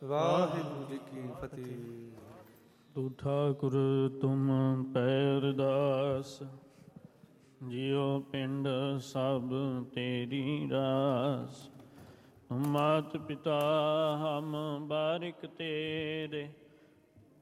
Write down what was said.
ਵਾਹਿਗੁਰੂ ਜੀ ਕੀ ਫਤਿਹ। ਤੂੰ ਠਾਕੁਰ ਤੁਮ ਪੈ ਅਰਦਾਸ, ਜਿਉ ਪਿੰਡ ਸਭ ਤੇਰੀ ਰਾਸ। ਤੁਮ ਮਾਤ ਪਿਤਾ ਹਮ ਬਾਰਿਕ ਤੇਰੇ,